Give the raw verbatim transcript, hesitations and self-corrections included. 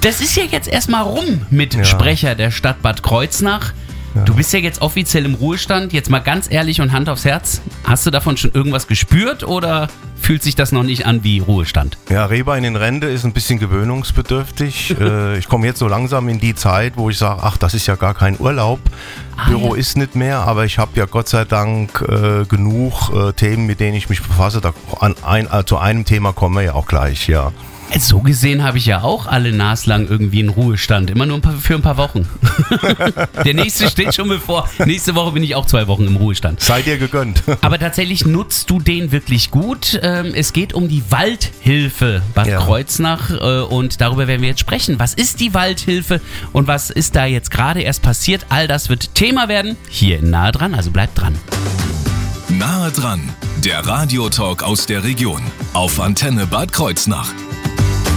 Das ist ja jetzt erstmal rum mit Ja. Sprecher der Stadt Bad Kreuznach. Ja. Du bist ja jetzt offiziell im Ruhestand. Jetzt mal ganz ehrlich und Hand aufs Herz. Hast du davon schon irgendwas gespürt oder fühlt sich das noch nicht an wie Ruhestand? Ja, Rehbein in Rente ist ein bisschen gewöhnungsbedürftig. äh, ich komme jetzt so langsam in die Zeit, wo ich sage, ach, das ist ja gar kein Urlaub. Ah, Büro ja. ist nicht mehr, aber ich habe ja Gott sei Dank äh, genug äh, Themen, mit denen ich mich befasse. Da, an ein, äh, zu einem Thema kommen wir ja auch gleich, ja. So gesehen habe ich ja auch alle naslang irgendwie in Ruhestand. Immer nur ein paar, für ein paar Wochen. Der nächste steht schon bevor. Nächste Woche bin ich auch zwei Wochen im Ruhestand. Sei dir gegönnt. Aber tatsächlich nutzt du den wirklich gut. Ähm, es geht um die Waldhilfe Bad Ja. Kreuznach äh, und darüber werden wir jetzt sprechen. Was ist die Waldhilfe und was ist da jetzt gerade erst passiert? All das wird Thema werden hier in Nahe dran, also bleibt dran. Nahe dran, der Radiotalk aus der Region auf Antenne Bad Kreuznach.